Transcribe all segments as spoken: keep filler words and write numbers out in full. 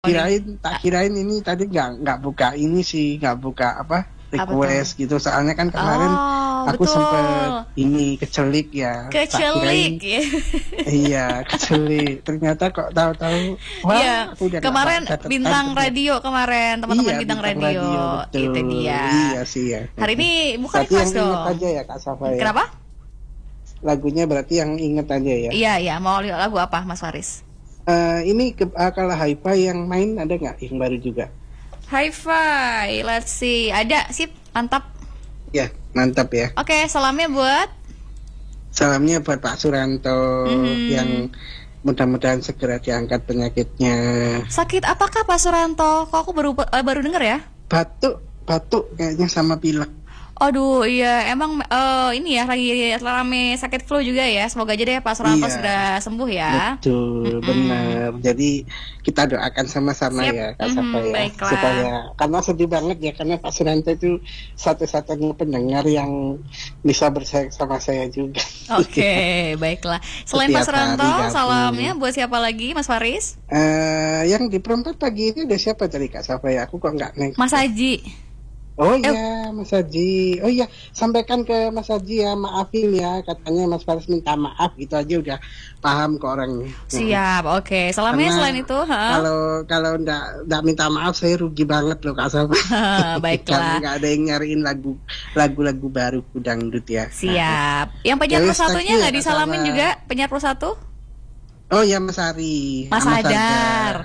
Kirain, tak kirain ini tadi nggak nggak buka ini sih, nggak buka apa request apa gitu. Soalnya kan kemarin oh, aku betul. sempet ini kecelik ya. Kecelik ya. Iya, kecelik. Ternyata kok tahu-tahu wah, iya. aku udah kemarin bintang ternyata. radio kemarin, teman-teman Iya, bintang, bintang radio. radio Itu dia. Iya sih ya. Hari ini bukan berarti request yang dong. inget aja ya Kak Safa ya. Kenapa? Lagunya berarti yang inget aja ya. Iya, iya. Mau lagu apa Mas Faris? Uh, ini ke, uh, kalau Hi-Fi yang main ada nggak yang baru juga? Hi-Fi, let's see. Ada, sip, mantap. Ya, mantap ya. Oke, salamnya buat? Salamnya buat Pak Suranto mm-hmm. yang mudah-mudahan segera diangkat penyakitnya. Sakit apakah Pak Suranto? Kok aku baru uh, baru dengar ya? Batuk, batuk kayaknya sama pilek. Aduh, iya emang uh, ini ya lagi rame sakit flu juga ya. Semoga aja deh Pak Suranto iya, sudah sembuh ya. Betul, mm-hmm. benar. Jadi kita doakan sama-sama Siap. ya Kak Safa mm-hmm, ya. Baiklah. Supaya karena sedih banget ya karena Pak Suranto itu satu-satunya pendengar yang bisa bersaing sama saya juga. Oke, okay, baiklah. Selain Pak Suranto, salamnya buat siapa lagi Mas Faris? Uh, yang di perempat pagi ini ada siapa tadi Kak Safa ya? Aku kok nggak neng. Mas Haji. Oh iya, Mas Haji. Oh iya, sampaikan ke Mas Haji ya, maafin ya. Katanya Mas Faris minta maaf, gitu aja udah paham ke orangnya. Siap, oke. Okay. Salamnya selain itu, ha? Kalau kalau ndak ndak minta maaf, saya rugi banget loh Kak Safa. Baiklah. Karena nggak ada yang nyariin lagu lagu-lagu baru dangdut ya. Siap. Yang penyiar plus satunya nggak disalamin juga, penyiar plus satu? Oh ya Mas Ari. Mas Adar.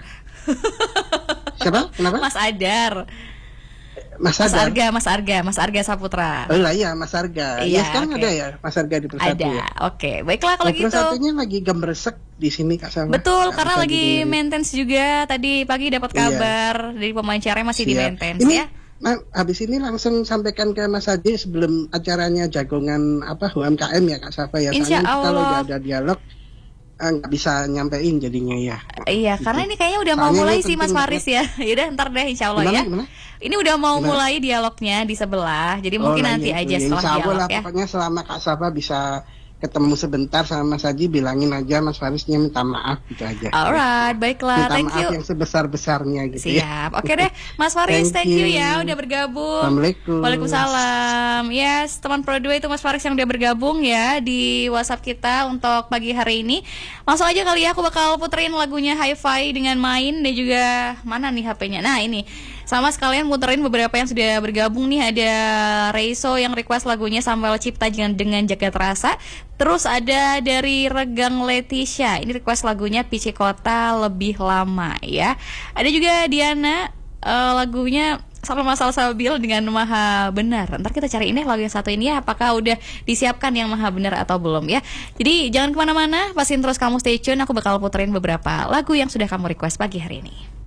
Siapa? Kenapa? Mas Adar. Mas, Mas Arga, Mas Arga, Mas Arga Saputra. Oh lah iya, Mas Arga. Iya, ya, sekarang okay. ada ya Mas Arga di Persatu. Ada. Ya? Oke, okay. Baiklah kalau gitu. Persatunya lagi gembresek di sini Kak Sama. Betul, Kak, karena lagi maintenance juga. Tadi pagi dapat kabar iya. dari pemaincaranya masih Siap. di maintenance ini, ya. Nah, habis ini langsung sampaikan ke Mas Haji sebelum acaranya jagongan apa U M K M ya Kak Safa ya. Insya Allah. Kalau udah ada dialog nggak bisa nyampein jadinya ya. Iya, gitu. Karena ini kayaknya udah Soalnya mau mulai sih Mas Faris ya. Yaudah ntar deh Insya Allah gimana, ya. Gimana? Ini udah mau gimana? mulai dialognya di sebelah. Jadi oh, mungkin nah, nanti iya, aja setelah Insya Allah dialog lah, ya. Pokoknya selama Kak Safa bisa ketemu sebentar sama Mas Haji, bilangin aja Mas Farisnya minta maaf gitu aja. Alright, baiklah. Minta thank maaf you. yang sebesar-besarnya gitu. Siap. Ya. Oke deh, Mas Faris, thank, thank you. you ya udah bergabung. Assalamualaikum. Waalaikumsalam. Yes, teman Pro dua itu Mas Faris yang udah bergabung ya di WhatsApp kita untuk pagi hari ini. Langsung aja kali ya, aku bakal puterin lagunya Hi-Fi dengan main dan juga mana nih H P-nya. Nah, ini. Sama sekalian muterin beberapa yang sudah bergabung nih. Ada Reiso yang request lagunya Samuel Cipta dengan, dengan Jagat Rasa. Terus ada dari Regang Leticia, ini request lagunya Pici Kota Lebih Lama ya. Ada juga Diana uh, lagunya Sama Masal Sabil dengan Maha Benar. Ntar kita cari ini lagu yang satu ini ya, apakah udah disiapkan yang Maha Benar atau belum ya. Jadi jangan kemana-mana, pasin terus kamu stay tune. Aku bakal puterin beberapa lagu yang sudah kamu request pagi hari ini.